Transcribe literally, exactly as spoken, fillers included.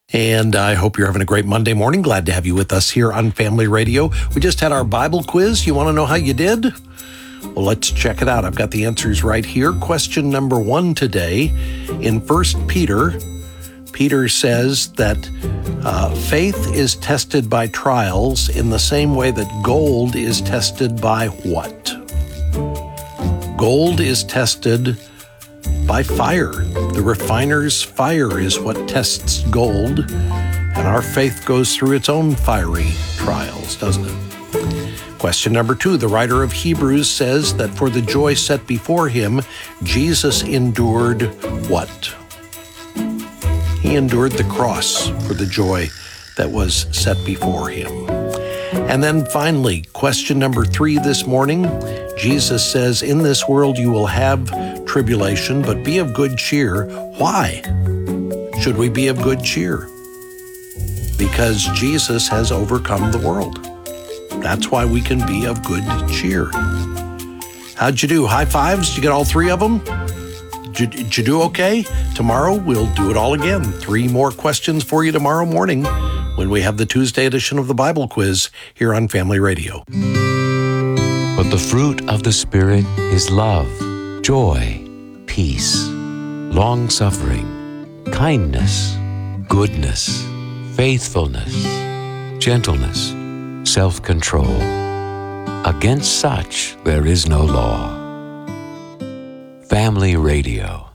And I hope you're having a great Monday morning. Glad to have you with us here on Family Radio. We just had our Bible quiz. You want to know how you did? Well, let's check it out. I've got the answers right here. Question number one today. In First Peter, Peter says that uh, faith is tested by trials in the same way that gold is tested by what? Gold is tested by fire. The refiner's fire is what tests gold, and our faith goes through its own fiery trials, doesn't it? Question number two, the writer of Hebrews says that for the joy set before him, Jesus endured what? He endured the cross for the joy that was set before him. And then finally, question number three this morning, Jesus says, in this world you will have tribulation, but be of good cheer. Why should we be of good cheer? Because Jesus has overcome the world. That's why we can be of good cheer. How'd you do? High fives? Did you get all three of them? Did, did you do okay? Tomorrow we'll do it all again. Three more questions for you tomorrow morning when we have the Tuesday edition of the Bible quiz here on Family Radio. But the fruit of the Spirit is love, joy, peace, long-suffering, kindness, goodness, faithfulness, gentleness, self-control. Against such there is no law. Family Radio.